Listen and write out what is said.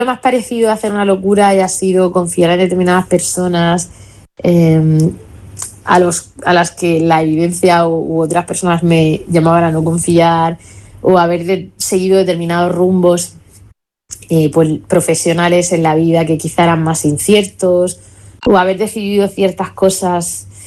más parecido a hacer una locura haya sido confiar en determinadas personas, a las que la evidencia u otras personas me llamaban a no confiar, o haber seguido determinados rumbos pues, profesionales en la vida que quizá eran más inciertos, o haber decidido ciertas cosas